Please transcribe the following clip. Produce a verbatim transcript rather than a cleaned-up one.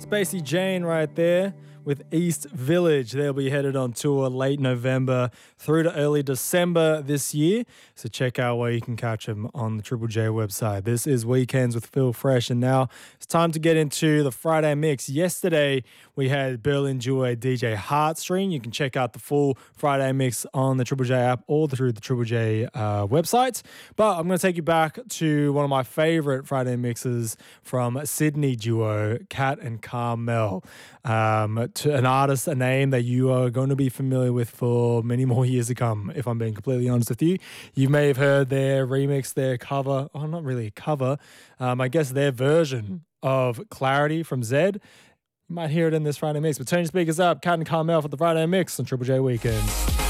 Spacey Jane right there with East Village. They'll be headed on tour late November through to early December this year. So check out where you can catch them on the Triple J website. This is Weekends with Phil Fresh, and now it's time to get into the Friday mix. Yesterday, we had Berlin duo D J Heartstring. You can check out the full Friday mix on the Triple J app or through the Triple J uh, website. But I'm going to take you back to one of my favorite Friday mixes from Sydney duo Kat and Carmel. Um, to an artist, a name that you are going to be familiar with for many more years to come, if I'm being completely honest with you. You may have heard their remix, their cover, oh, not really a cover, um, I guess their version of Clarity from Zed. You might hear it in this Friday mix, but turn your speakers up. Kat and Carmel for the Friday mix on Triple J Weekend.